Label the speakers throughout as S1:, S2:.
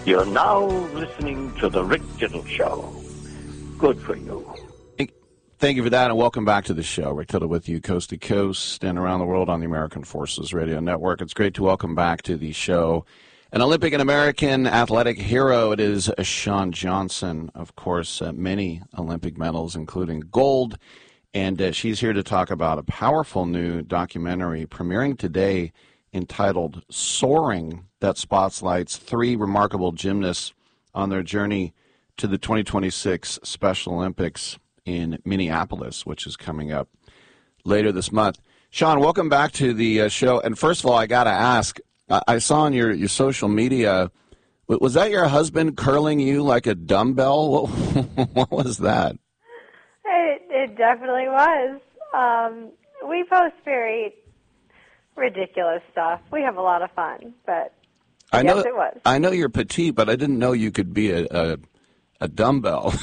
S1: You're now listening to The Rick Tittle Show. Good for you.
S2: Thank you for that, and welcome back to the show. Rick Tittle with you coast to coast and around the world on the American Forces Radio Network. It's great to welcome back to the show an Olympic and American athletic hero. It is Shawn Johnson, of course, many Olympic medals, including gold. And she's here to talk about a powerful new documentary premiering today entitled Soaring, that spotlights three remarkable gymnasts on their journey to the 2026 Special Olympics in Minneapolis, which is coming up later this month. Shawn, welcome back to the show. And first of all, I got to ask, I saw on your social media, was that your husband curling you like a dumbbell? What was that?
S3: It definitely was. We post very ridiculous stuff. We have a lot of fun, but yes, it was.
S2: I know you're petite, but I didn't know you could be a dumbbell.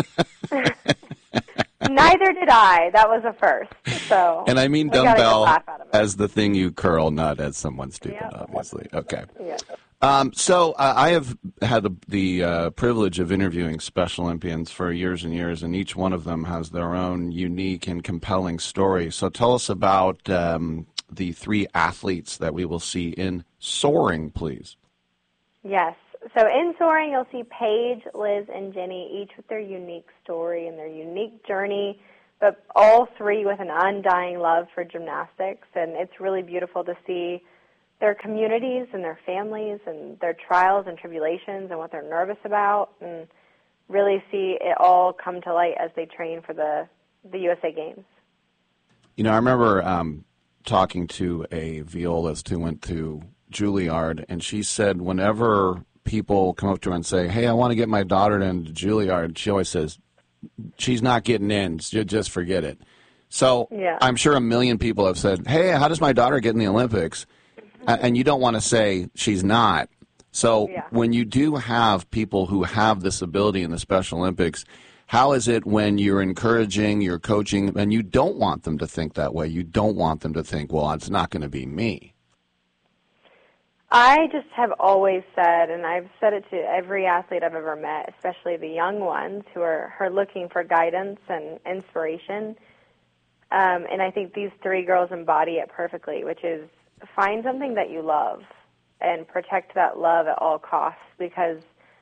S3: Neither did I. That was a first. So,
S2: and I mean dumbbell as the thing you curl, not as someone stupid, obviously. Okay.
S3: Yeah.
S2: So I have had the privilege of interviewing Special Olympians for years and years, and each one of them has their own unique and compelling story. So tell us about the three athletes that we will see in Soaring, please.
S3: Yes. So in Soaring, you'll see Paige, Liz, and Jenny, each with their unique story and their unique journey, but all three with an undying love for gymnastics. And it's really beautiful to see their communities and their families and their trials and tribulations and what they're nervous about, and really see it all come to light as they train for the USA Games.
S2: You know, I remember talking to a violist who went to Juilliard, and she said whenever people come up to her and say, hey, I want to get my daughter into Juilliard, she always says, she's not getting in, just forget it. So yeah. I'm sure a million people have said, hey, how does my daughter get in the Olympics? And you don't want to say she's not. So when you do have people who have this ability in the Special Olympics, how is it when you're encouraging, you're coaching, and you don't want them to think that way? You don't want them to think, well, it's not going to be me.
S3: I just have always said, and I've said it to every athlete I've ever met, especially the young ones who are looking for guidance and inspiration, and I think these three girls embody it perfectly, which is find something that you love and protect that love at all costs, because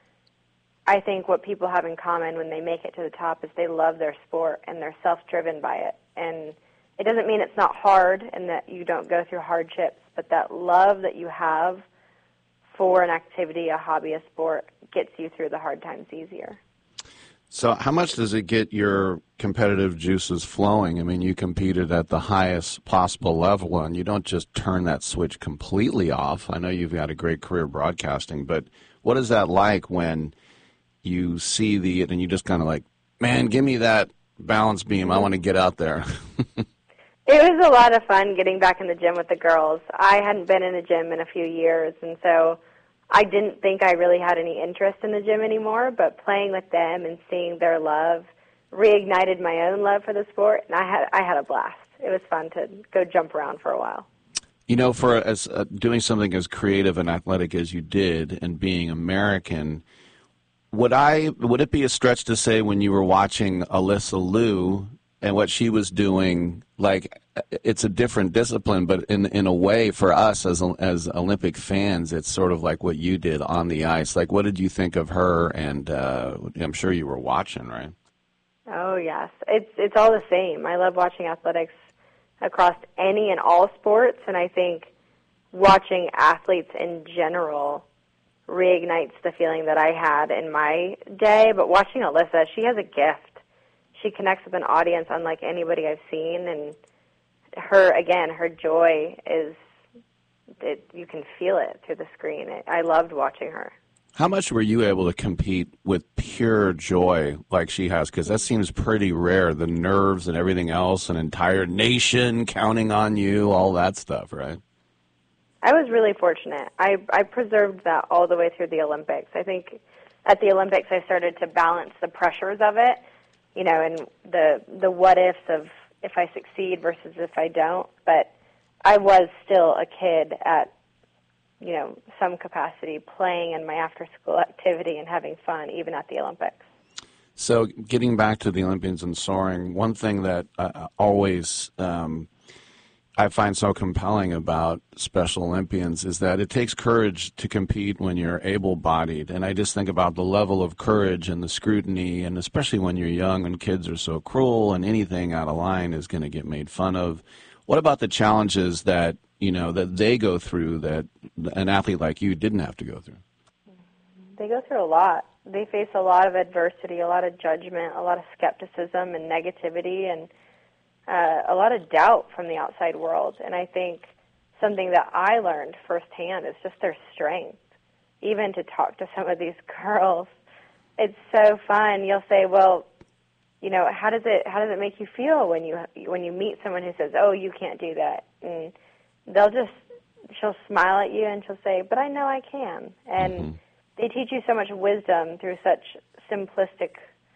S3: I think what people have in common when they make it to the top is they love their sport and they're self-driven by it. And it doesn't mean it's not hard and that you don't go through hardships, but that love that you have for an activity, a hobby, a sport, gets you through the hard times easier.
S2: So how much does it get your competitive juices flowing? I mean, you competed at the highest possible level, and you don't just turn that switch completely off. I know you've got a great career broadcasting, but what is that like when you see and you just kind of like, man, give me that balance beam. I want to get out there.
S3: It was a lot of fun getting back in the gym with the girls. I hadn't been in the gym in a few years, and so I didn't think I really had any interest in the gym anymore, but playing with them and seeing their love reignited my own love for the sport, and I had a blast. It was fun to go jump around for a while.
S2: You know, for doing something as creative and athletic as you did and being American, would it be a stretch to say when you were watching Alyssa Liu and what she was doing, like, it's a different discipline, but in a way for us as Olympic fans, it's sort of like what you did on the ice. Like, what did you think of her? And I'm sure you were watching, right?
S3: Oh, yes. It's all the same. I love watching athletics across any and all sports, and I think watching athletes in general reignites the feeling that I had in my day. But watching Alyssa, she has a gift. She connects with an audience unlike anybody I've seen, and her joy is, you can feel it through the screen. I loved watching her.
S2: How much were you able to compete with pure joy like she has? Because that seems pretty rare, the nerves and everything else, an entire nation counting on you, all that stuff, right?
S3: I was really fortunate. I preserved that all the way through the Olympics. I think at the Olympics I started to balance the pressures of it, you know, and the what-ifs of if I succeed versus if I don't. But I was still a kid at some capacity playing in my after-school activity and having fun, even at the Olympics.
S2: So getting back to the Olympians and soaring, one thing that always I find so compelling about Special Olympians is that it takes courage to compete when you're able-bodied. And I just think about the level of courage and the scrutiny, and especially when you're young and kids are so cruel and anything out of line is going to get made fun of. What about the challenges that, that they go through that an athlete like you didn't have to go through?
S3: They go through a lot. They face a lot of adversity, a lot of judgment, a lot of skepticism and negativity, and a lot of doubt from the outside world. And I think something that I learned firsthand is just their strength. Even to talk to some of these girls, it's so fun. You'll say, well, how does it make you feel when you meet someone who says, oh, you can't do that? And she'll smile at you and she'll say, but I know I can. And they teach you so much wisdom through such simplistic,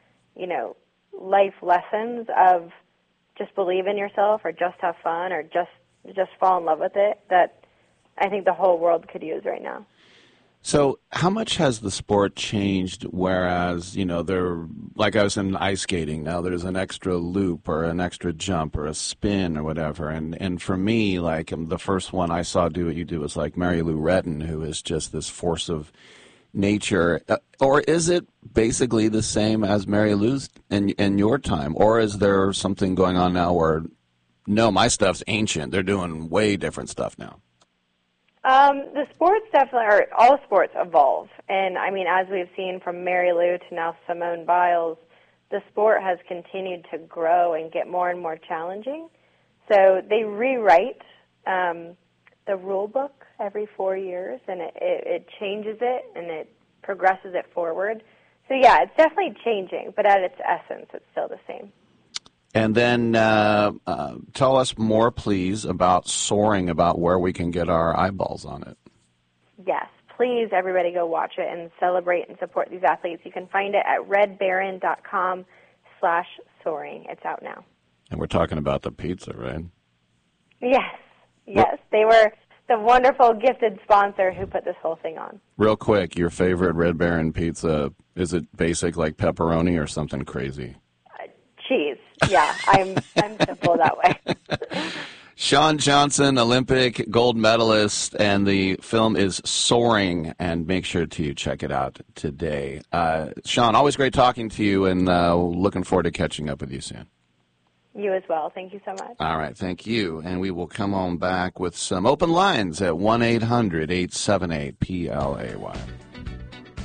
S3: life lessons of just believe in yourself or just have fun or just fall in love with it, that I think the whole world could use right now.
S2: So how much has the sport changed, whereas, they're, like I was in ice skating, now there's an extra loop or an extra jump or a spin or whatever. And for me, like the first one I saw do what you do was like Mary Lou Retton, who is just this force of nature. Or is it basically the same as Mary Lou's in your time? Or is there something going on now where, no, my stuff's ancient, they're doing way different stuff now?
S3: The sports definitely, or all sports evolve. And, as we've seen from Mary Lou to now Simone Biles, the sport has continued to grow and get more and more challenging. So they rewrite the rule book every 4 years, and it changes it, and it progresses it forward. So, yeah, it's definitely changing, but at its essence, it's still the same.
S2: And then tell us more, please, about soaring, about where we can get our eyeballs on it.
S3: Yes, please, everybody go watch it and celebrate and support these athletes. You can find it at redbaron.com/soaring. It's out now.
S2: And we're talking about the pizza, right?
S3: Yes. They were the wonderful gifted sponsor who put this whole thing on.
S2: Real quick, your favorite Red Baron pizza, is it basic like pepperoni or something crazy?
S3: Cheese. Yeah, I'm simple that way.
S2: Shawn Johnson, Olympic gold medalist, and the film is Soaring, and make sure to check it out today. Shawn, always great talking to you, and looking forward to catching up with you soon.
S3: You as well. Thank you so much.
S2: All right, thank you. And we will come on back with some open lines at 1-800-878-PLAY.